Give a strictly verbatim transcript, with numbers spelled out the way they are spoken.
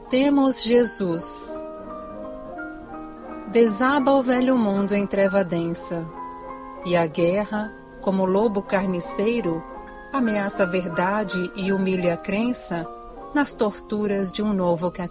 Temos Jesus. Desaba o velho mundo em treva densa, e a guerra, como lobo carniceiro, ameaça a verdade e humilha a crença nas torturas de um novo